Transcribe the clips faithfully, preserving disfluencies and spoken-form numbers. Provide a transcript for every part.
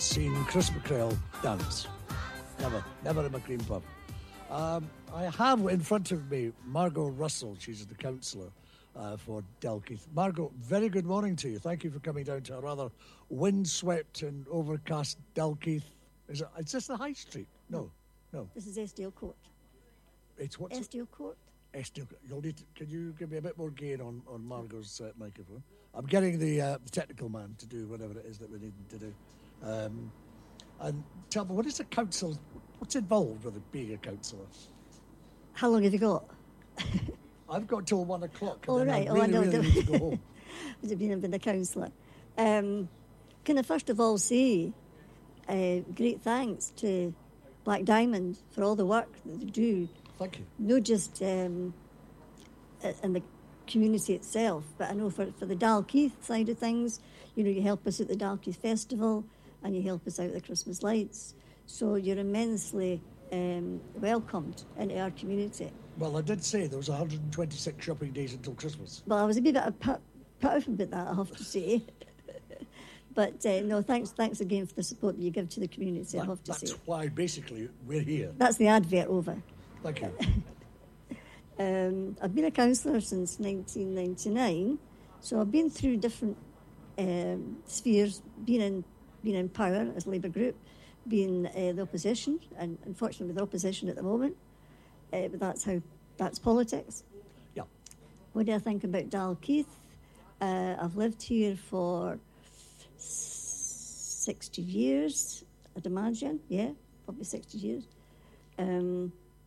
seen Chris McCrell dance. Never, never in my cream pub. Um, I have in front of me Margot Russell. She's the councillor uh, for Dalkeith. Margot, very good morning to you. Thank you for coming down to a rather windswept and overcast Dalkeith. Is it? Is this the High Street? No, no. This is Estill Court. It's what? Estill Court. Estill. You'll need to, can you give me a bit more gain on, on Margot's uh, microphone? I'm getting the, uh, the technical man to do whatever it is that we need to do. Um, and tell me, what is a council? What's involved with it being a councillor? How long have you got? I've got till one o'clock. All right. I really, oh, I know. really need to go home. Has it been been a councillor? Um, can I first of all say uh, great thanks to Black Diamond for all the work that they do. Thank you. Not just um, in the community itself, but I know for, for the Dalkeith side of things, you know, you help us at the Dalkeith Festival and you help us out at the Christmas lights. So you're immensely um, welcomed into our community. Well, I did say there was one hundred twenty-six shopping days until Christmas. Well, I was a bit put, put off about that, I have to say. But uh, no, thanks thanks again for the support that you give to the community, that, I have to that's say. That's why, basically, we're here. That's the advert over. Thank you. um, I've been a councillor since nineteen ninety-nine, so I've been through different um, spheres, been in, been in power as Labour Group, being uh, the opposition, and unfortunately with the opposition at the moment, uh, but that's how, that's politics. Yeah. What do I think about Dalkeith? Uh, I've lived here for sixty years, I'd imagine, yeah, probably sixty years. Um,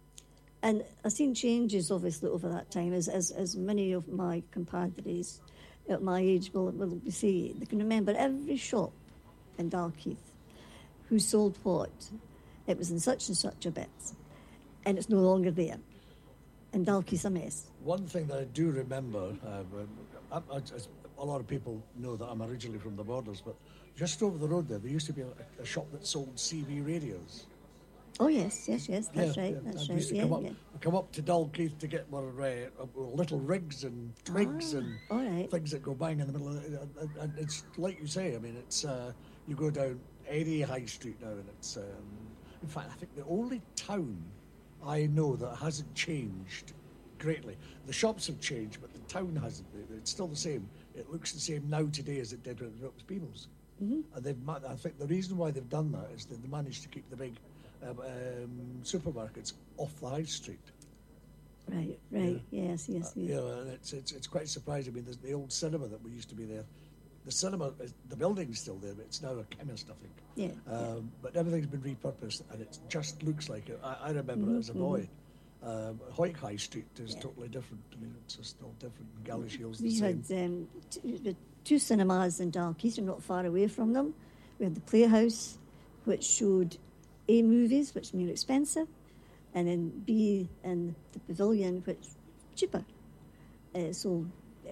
and I've seen changes, obviously, over that time, as as, as many of my compadres at my age will, will say. They can remember every shop in Dalkeith, who sold what. It was in such and such a bit, and it's no longer there. And Dalkeith's a mess. One thing that I do remember, uh, I, I, a lot of people know that I'm originally from the Borders, but just over the road there, there used to be a, a shop that sold C B radios. Oh, yes, yes, yes, that's yeah, right, yeah. that's I right, used to yeah, come up, yeah. come up to Dalkeith to get more uh, little rigs and twigs Ah, and all right. things that go bang in the middle of it. And, and it's like you say, I mean, it's uh, you go down any high street now and it's, um, in fact, I think the only town I know that hasn't changed greatly. The shops have changed, but the town hasn't. It's still the same. It looks the same now today as it did when it was Beamles. Mm-hmm. And they've, I think the reason why they've done that is that they managed to keep the big um, um, supermarkets off the high street. Right, right, yeah. yes, yes, Uh, yes. you know, and it's, it's it's quite surprising. I mean, there's the old cinema that we used to be there. The cinema, is, the building's still there, but it's now a chemist, I think. Yeah. Um, yeah. But everything's been repurposed, and it just looks like it. I, I remember Mm-hmm, it as a boy. Um, Hoyk High Street is yeah. totally different. I mean, it's just all different. Gallish Hill's the We same. had um, t- two cinemas in Dalkeith, not far away from them. We had the Playhouse, which showed A movies, which were more expensive, and then B in the Pavilion, which cheaper. Uh, so uh,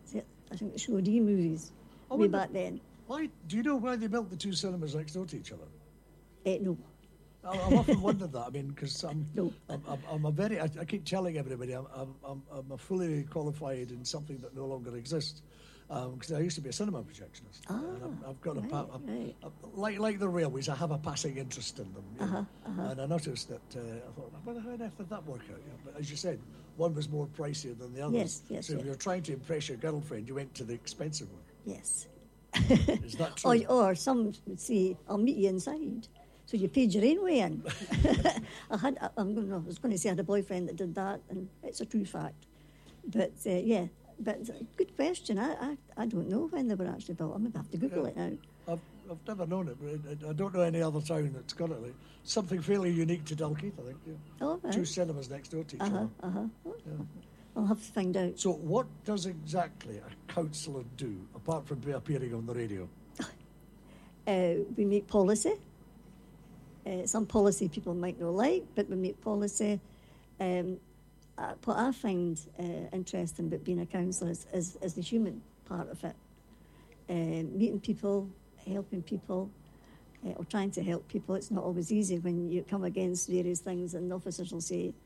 I think it showed E movies I way wonder- back then. Why? Do you know why they built the two cinemas next door to each other? Uh, no. I- I've often wondered that. I mean, because I'm, No. I'm, I'm, I'm a very, I, I keep telling everybody I'm, I'm, I'm, I'm a fully qualified in something that no longer exists. Because um, I used to be a cinema projectionist. Ah, and I've, I've got a, right, pa- I'm- right. I'm- like like the railways, I have a passing interest in them. You know? Uh-huh, uh-huh. And I noticed that, uh, I thought, well, how on earth did that work out? You know, but as you said, one was more pricier than the others. Yes, yes, So if yes. you're trying to impress your girlfriend, you went to the expensive one. Yes. Is that true? Or, or some would say, I'll meet you inside. So you paid your own way in. I had, I, I'm going, I was going to say I had a boyfriend that did that, and it's a true fact. But uh, yeah, but good question. I, I I don't know when they were actually built. I'm going to have to Google Yeah. it now. I've, I've never known it, but I, I don't know any other town that's got it. Like, something fairly unique to Dalkeith, I think. Yeah. Oh, right. Two cinemas next door to each Uh-huh, other. uh-huh. Oh, Yeah. I'll have to find out. So what does exactly a councillor do, apart from be appearing on the radio? Uh, we make policy. Uh, some policy people might not like, but we make policy. Um, uh, what I find uh, interesting about being a councillor is, is, is the human part of it. Uh, meeting people, helping people, uh, or trying to help people. It's not always easy when you come against various things and the officers will say,